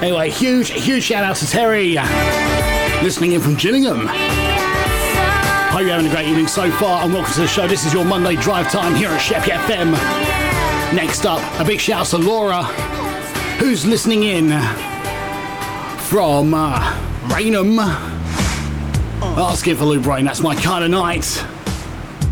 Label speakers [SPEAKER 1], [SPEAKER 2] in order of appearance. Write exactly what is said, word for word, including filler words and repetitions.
[SPEAKER 1] Anyway, huge, huge shout out to Terry, listening in from Gillingham. Hope you're having a great evening so far, and welcome to the show. This is your Monday drive time here at Sheppy F M. Next up, a big shout out to Laura, who's listening in from uh, Raynham. Asking for Lou Brain, that's my kind of night.